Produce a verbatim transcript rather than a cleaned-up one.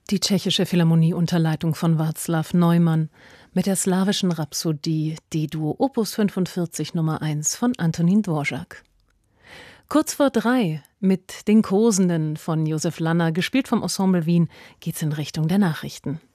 Die Tschechische Philharmonie unter Leitung von Václav Neumann mit der slawischen Rhapsodie D-Dur Opus fünfundvierzig Nummer eins von Antonín Dvořák. Kurz vor drei mit den Kosenden von Josef Lanner, gespielt vom Ensemble Wien, geht's in Richtung der Nachrichten.